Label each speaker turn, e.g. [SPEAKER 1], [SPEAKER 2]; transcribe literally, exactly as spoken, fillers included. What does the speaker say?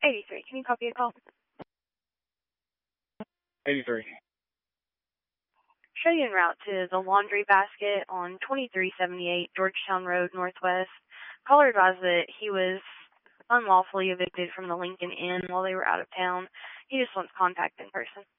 [SPEAKER 1] eighty-three. Can you copy a call?
[SPEAKER 2] eighty-three.
[SPEAKER 1] Show you en route to the laundry basket on twenty-three seventy-eight Georgetown Road, Northwest. Caller advised that he was unlawfully evicted from the Lincoln Inn while they were out of town. He just wants contact in person.